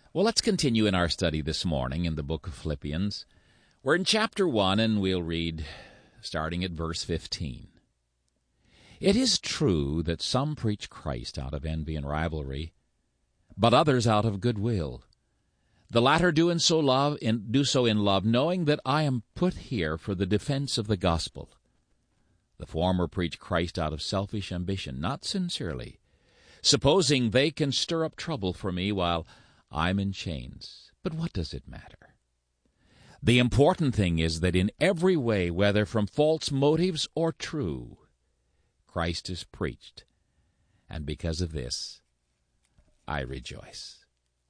Well, let's continue in our study this morning in the book of Philippians. We're in chapter 1, and we'll read starting at verse 15. It is true that some preach Christ out of envy and rivalry, but others out of goodwill. The latter do so in love, knowing that I am put here for the defense of the gospel. The former preach Christ out of selfish ambition, not sincerely, supposing they can stir up trouble for me while I'm in chains. But what does it matter? The important thing is that in every way, whether from false motives or true, Christ is preached, and because of this, I rejoice.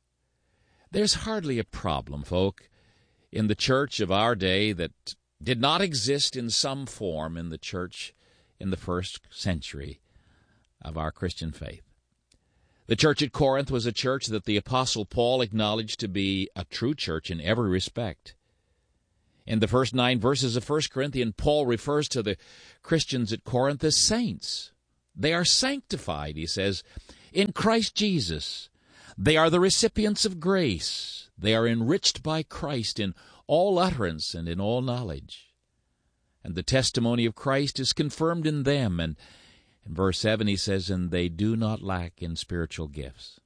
There's hardly a problem, folk, in the church of our day that did not exist in some form in the church in the first century of our Christian faith. The church at Corinth was a church that the Apostle Paul acknowledged to be a true church in every respect. In the first 9 verses of 1 Corinthians, Paul refers to the Christians at Corinth as saints. They are sanctified, he says, in Christ Jesus. They are the recipients of grace. They are enriched by Christ in all utterance and in all knowledge. And the testimony of Christ is confirmed in them. And in verse 7 he says, and they do not lack in spiritual gifts.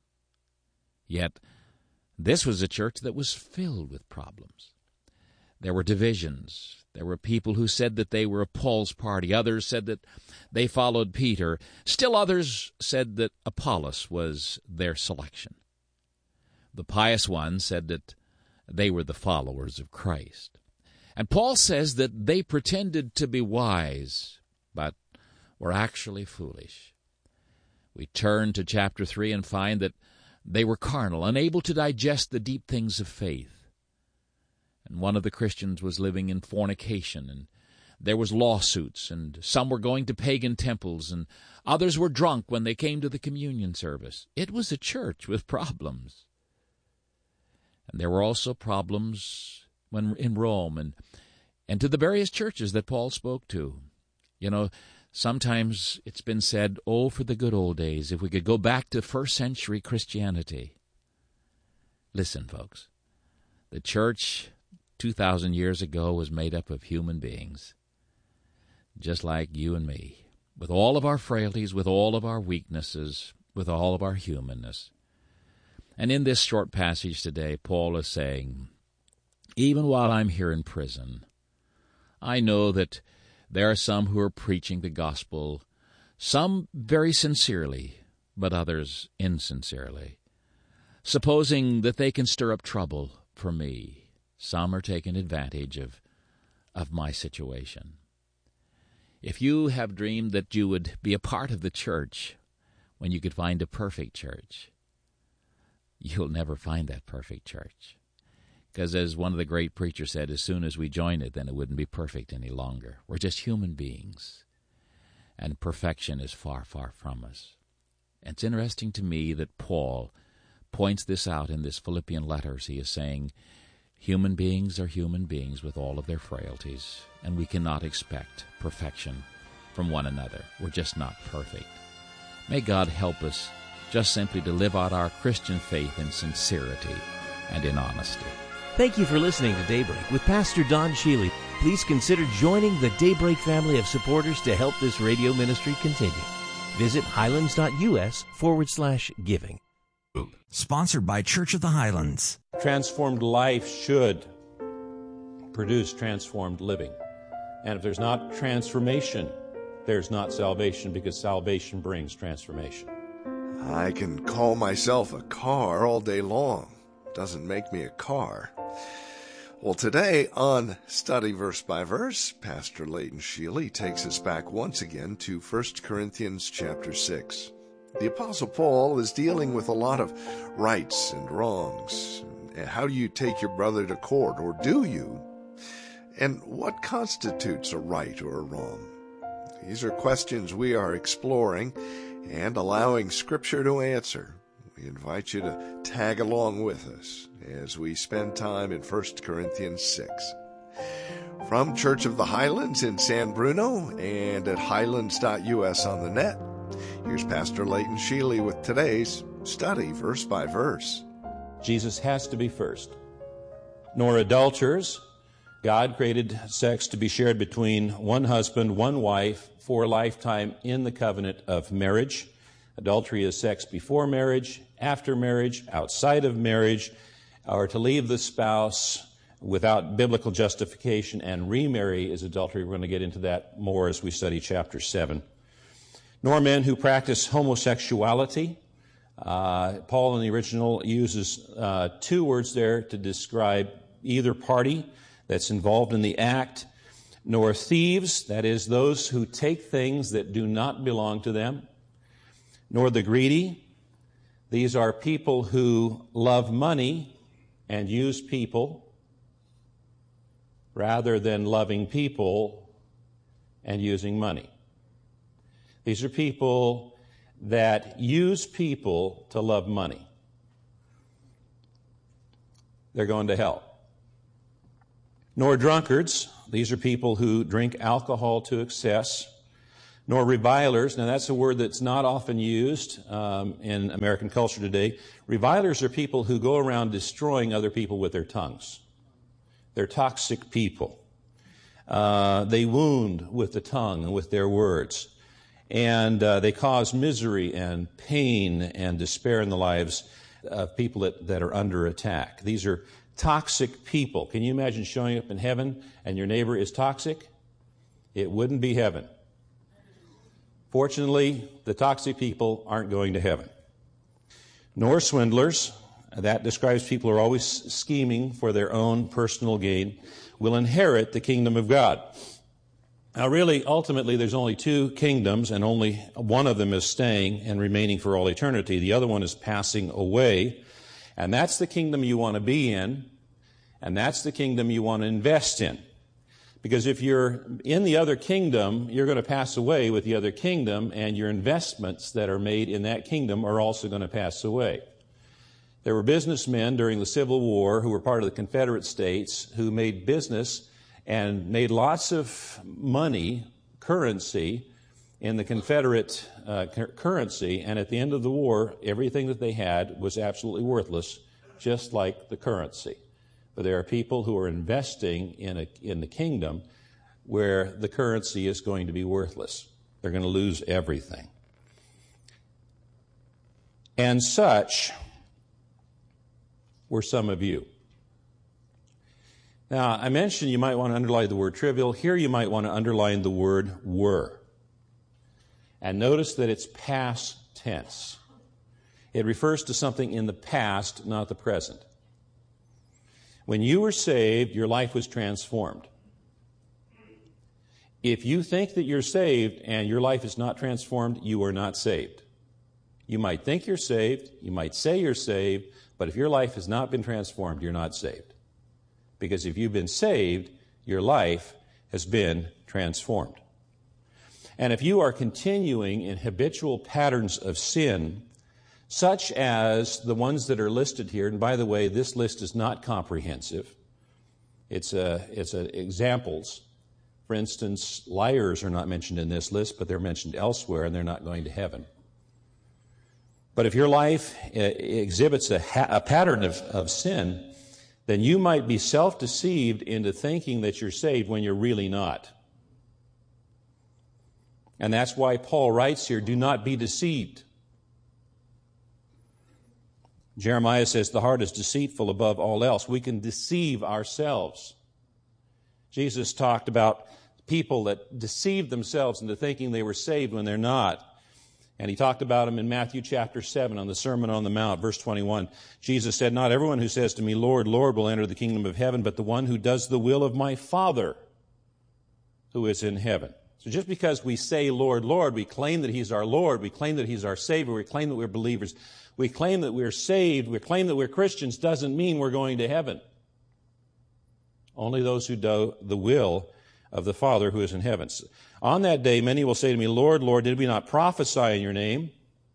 Yet this was a church that was filled with problems. There were divisions. There were people who said that they were of Paul's party. Others said that they followed Peter. Still others said that Apollos was their selection. The pious ones said that they were the followers of Christ. And Paul says that they pretended to be wise, but were actually foolish. We turn to chapter 3 and find that they were carnal, unable to digest the deep things of faith. And one of the Christians was living in fornication, and there was lawsuits, and some were going to pagan temples, and others were drunk when they came to the communion service. It was a church with problems. And there were also problems when in Rome and to the various churches that Paul spoke to. You know, sometimes it's been said, oh, for the good old days, if we could go back to first century Christianity. Listen, folks, the church 2,000 years ago was made up of human beings, just like you and me, with all of our frailties, with all of our weaknesses, with all of our humanness. And in this short passage today, Paul is saying, even while I'm here in prison, I know that there are some who are preaching the gospel, some very sincerely, but others insincerely, supposing that they can stir up trouble for me. Some are taking advantage of my situation. If you have dreamed that you would be a part of the church when you could find a perfect church, you'll never find that perfect church. Because as one of the great preachers said, as soon as we join it, then it wouldn't be perfect any longer. We're just human beings, and perfection is far, far from us. And it's interesting to me that Paul points this out in this Philippian letters. He is saying, human beings are human beings with all of their frailties, and we cannot expect perfection from one another. We're just not perfect. May God help us just simply to live out our Christian faith in sincerity and in honesty. Thank you for listening to Daybreak with Pastor Don Shealy. Please consider joining the Daybreak family of supporters to help this radio ministry continue. Visit highlands.us/giving. Sponsored by Church of the Highlands. Transformed life should produce transformed living. And if there's not transformation, there's not salvation, because salvation brings transformation. I can call myself a car all day long. Doesn't make me a car. Well, today on Study Verse by Verse, Pastor Leighton Shealy takes us back once again to 1 Corinthians chapter 6. The Apostle Paul is dealing with a lot of rights and wrongs. How do you take your brother to court, or do you? And what constitutes a right or a wrong? These are questions we are exploring and allowing Scripture to answer. We invite you to tag along with us as we spend time in 1 Corinthians 6. From Church of the Highlands in San Bruno and at highlands.us on the net, here's Pastor Leighton Shealy with today's Study Verse by Verse. Jesus has to be first. Nor adulterers. God created sex to be shared between one husband, one wife, for a lifetime in the covenant of marriage. Adultery is sex before marriage, after marriage, outside of marriage, or to leave the spouse without biblical justification and remarry is adultery. We're going to get into that more as we study chapter 7. Nor men who practice homosexuality. Paul in the original uses two words there to describe either party that's involved in the act. Nor thieves, that is, those who take things that do not belong to them. Nor the greedy. These are people who love money and use people rather than loving people and using money. These are people that use people to love money. They're going to hell. Nor drunkards. These are people who drink alcohol to excess. Nor revilers. Now, that's a word that's not often used in American culture today. Revilers are people who go around destroying other people with their tongues. They're toxic people. They wound with the tongue and with their words. And they cause misery and pain and despair in the lives of people that are under attack. These are toxic people. Can you imagine showing up in heaven and your neighbor is toxic? It wouldn't be heaven. Fortunately, the toxic people aren't going to heaven. Nor swindlers. That describes people who are always scheming for their own personal gain, will inherit the kingdom of God. Now, really, ultimately, there's only two kingdoms, and only one of them is staying and remaining for all eternity. The other one is passing away, and that's the kingdom you want to be in, and that's the kingdom you want to invest in. Because if you're in the other kingdom, you're going to pass away with the other kingdom, and your investments that are made in that kingdom are also going to pass away. There were businessmen during the Civil War who were part of the Confederate States who made business and made lots of money, currency, in the Confederate currency, and at the end of the war, everything that they had was absolutely worthless, just like the currency. But there are people who are investing in the kingdom where the currency is going to be worthless. They're going to lose everything. And such were some of you. Now, I mentioned you might want to underline the word trivial. Here you might want to underline the word were. And notice that it's past tense. It refers to something in the past, not the present. When you were saved, your life was transformed. If you think that you're saved and your life is not transformed, you are not saved. You might think you're saved, you might say you're saved, but if your life has not been transformed, you're not saved. Because if you've been saved, your life has been transformed. And if you are continuing in habitual patterns of sin, such as the ones that are listed here, and by the way, this list is not comprehensive. It's examples. For instance, liars are not mentioned in this list, but they're mentioned elsewhere, and they're not going to heaven. But if your life exhibits a pattern of sin, then you might be self-deceived into thinking that you're saved when you're really not. And that's why Paul writes here, do not be deceived. Jeremiah says the heart is deceitful above all else. We can deceive ourselves. Jesus talked about people that deceived themselves into thinking they were saved when they're not. And he talked about them in Matthew chapter 7 on the Sermon on the Mount, verse 21. Jesus said, not everyone who says to me, Lord, Lord, will enter the kingdom of heaven, but the one who does the will of my Father who is in heaven. So just because we say, Lord, Lord, we claim that he's our Lord, we claim that he's our Savior, we claim that we're believers, we claim that we're saved, we claim that we're Christians, doesn't mean we're going to heaven. Only those who do the will of the Father who is in heaven. On that day, many will say to me, Lord, Lord, did we not prophesy in your name?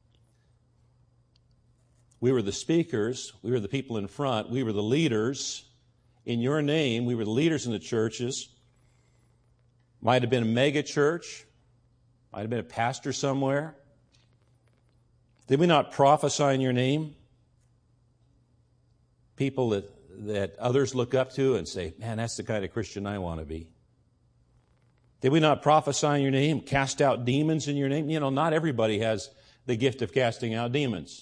We were the speakers. We were the people in front. We were the leaders in your name. We were the leaders in the churches. Might have been a mega church. Might have been a pastor somewhere. Did we not prophesy in your name? people that others look up to and say, man, that's the kind of Christian I want to be? Did we not prophesy in your name, cast out demons in your name? You know, not everybody has the gift of casting out demons.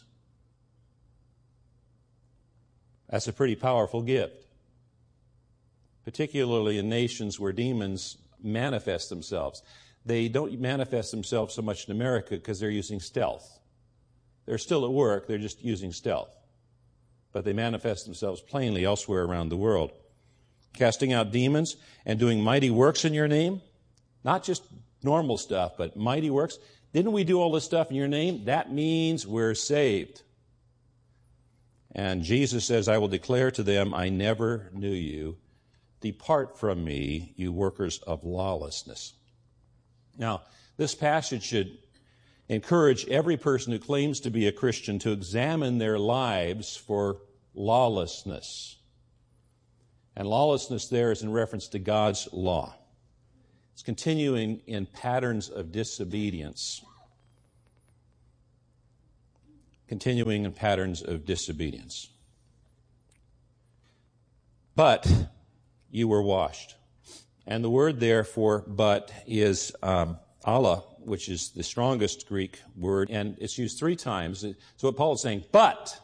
That's a pretty powerful gift, particularly in nations where demons manifest themselves. They don't manifest themselves so much in America because they're using stealth. They're still at work, they're just using stealth. But they manifest themselves plainly elsewhere around the world. Casting out demons and doing mighty works in your name. Not just normal stuff, but mighty works. Didn't we do all this stuff in your name? That means we're saved. And Jesus says, I will declare to them, I never knew you. Depart from me, you workers of lawlessness. Now, this passage should encourage every person who claims to be a Christian to examine their lives for lawlessness. And lawlessness there is in reference to God's law. It's continuing in patterns of disobedience. Continuing in patterns of disobedience. But you were washed. And the word there for but is Allah, which is the strongest Greek word, and it's used 3 times. So what Paul is saying, but,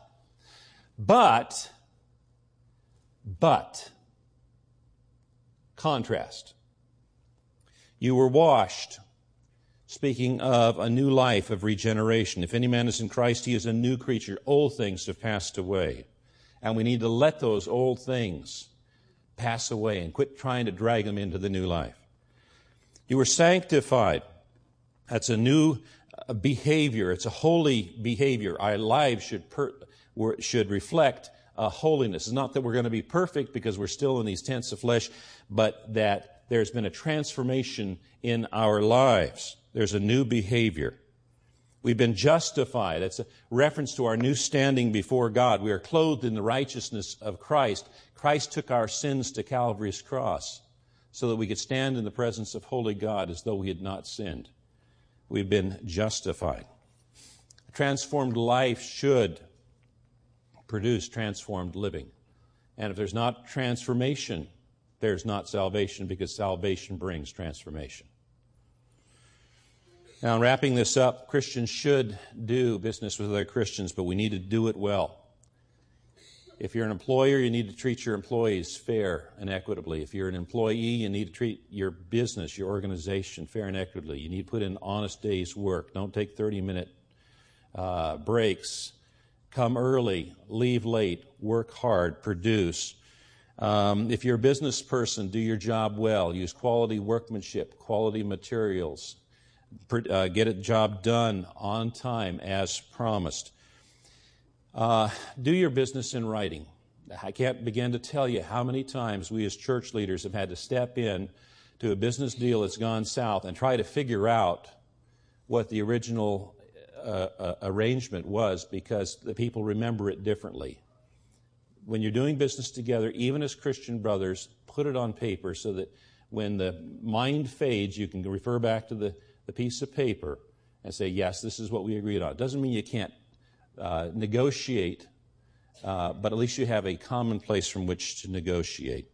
contrast. You were washed, speaking of a new life of regeneration. If any man is in Christ, he is a new creature. Old things have passed away. And we need to let those old things pass away and quit trying to drag them into the new life. You were sanctified. That's a new behavior. It's a holy behavior. Our lives should reflect holiness. It's not that we're going to be perfect because we're still in these tents of flesh, but that there's been a transformation in our lives. There's a new behavior. We've been justified. That's a reference to our new standing before God. We are clothed in the righteousness of Christ. Christ took our sins to Calvary's cross so that we could stand in the presence of holy God as though we had not sinned. We've been justified. A transformed life should produce transformed living. And if there's not transformation, there's not salvation, because salvation brings transformation. Now, in wrapping this up, Christians should do business with other Christians, but we need to do it well. If you're an employer, you need to treat your employees fair and equitably. If you're an employee, you need to treat your business, your organization, fair and equitably. You need to put in honest days' work. Don't take 30-minute breaks. Come early, leave late, work hard, produce. If you're a business person, do your job well. Use quality workmanship, quality materials. Get a job done on time as promised. Do your business in writing. I can't begin to tell you how many times we as church leaders have had to step in to a business deal that's gone south and try to figure out what the original arrangement was, because the people remember it differently. When you're doing business together, even as Christian brothers, put it on paper so that when the mind fades, you can refer back to the piece of paper and say, yes, this is what we agreed on. It doesn't mean you can't negotiate, but at least you have a common place from which to negotiate.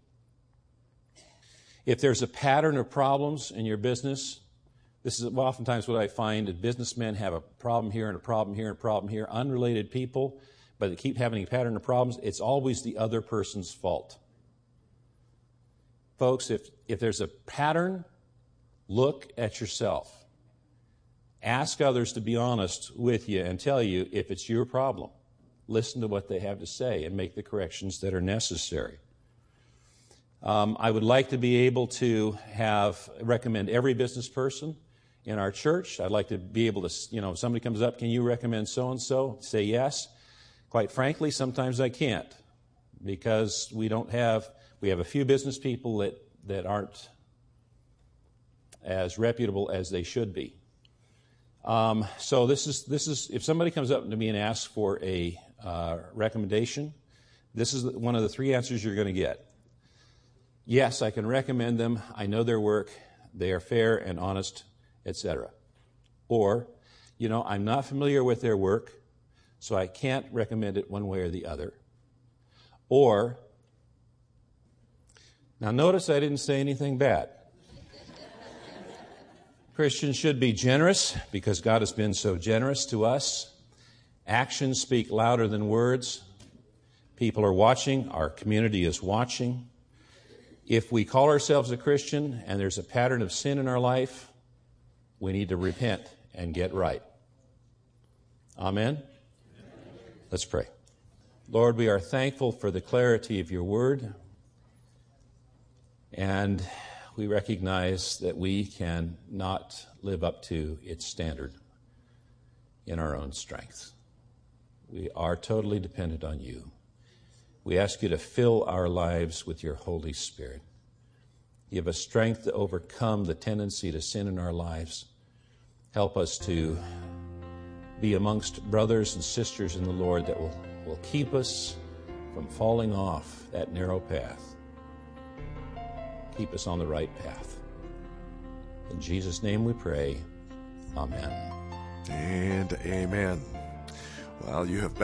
If there's a pattern of problems in your business, this is oftentimes what I find, that businessmen have a problem here and a problem here and a problem here, unrelated people, but they keep having a pattern of problems. It's always the other person's fault. Folks, if there's a pattern, look at yourself. Ask others to be honest with you and tell you if it's your problem. Listen to what they have to say and make the corrections that are necessary. I would like to be able to recommend every business person in our church. I'd like to be able to, if somebody comes up, can you recommend so-and-so? Say yes. Quite frankly, sometimes I can't, because we have a few business people that aren't as reputable as they should be. So this is if somebody comes up to me and asks for a recommendation, this is one of the 3 answers you're going to get. Yes, I can recommend them. I know their work. They are fair and honest, etc. Or, I'm not familiar with their work, so I can't recommend it one way or the other. Or, now notice I didn't say anything bad. Christians should be generous because God has been so generous to us. Actions speak louder than words. People are watching. Our community is watching. If we call ourselves a Christian and there's a pattern of sin in our life, we need to repent and get right. Amen? Let's pray. Lord, we are thankful for the clarity of your word, and we recognize that we can not live up to its standard in our own strength. We are totally dependent on you. We ask you to fill our lives with your Holy Spirit. Give us strength to overcome the tendency to sin in our lives. Help us to be amongst brothers and sisters in the Lord that will keep us from falling off that narrow path. Keep us on the right path. In Jesus' name we pray. Amen. And amen. Well, you have been